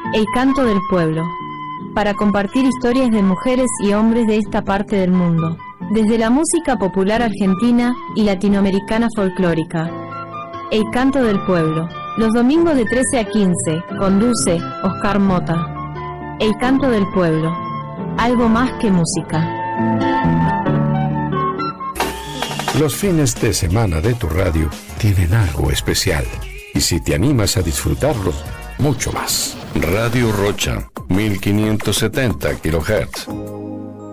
El canto del pueblo, para compartir historias de mujeres y hombres de esta parte del mundo, desde la música popular argentina y latinoamericana folclórica. El canto del pueblo, los domingos de 13 a 15, conduce Oscar Mota. El canto del pueblo, algo más que música. Los fines de semana de tu radio tienen algo especial, y si te animas a disfrutarlos, mucho más. Radio Rocha, 1570 kHz.